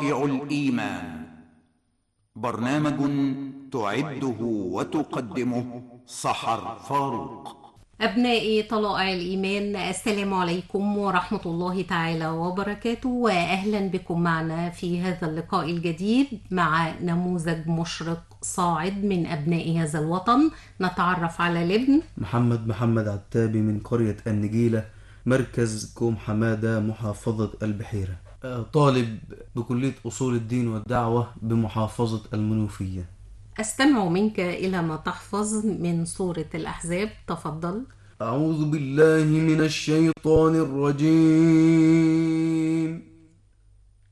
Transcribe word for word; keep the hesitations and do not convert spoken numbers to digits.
شرائع الإيمان. برنامج تعده وتقدمه سحر فاروق. أبنائي طلائع الإيمان، السلام عليكم ورحمة الله تعالى وبركاته، وأهلا بكم معنا في هذا اللقاء الجديد مع نموذج مشرق صاعد من أبناء هذا الوطن. نتعرف على الابن محمد محمد عتابي من قرية النجيلة، مركز كوم حمادة، محافظة البحيرة، طالب بكلية أصول الدين والدعوة بمحافظة المنوفية. أستمع منك إلى ما تحفظ من سورة الأحزاب، تفضل. أعوذ بالله من الشيطان الرجيم.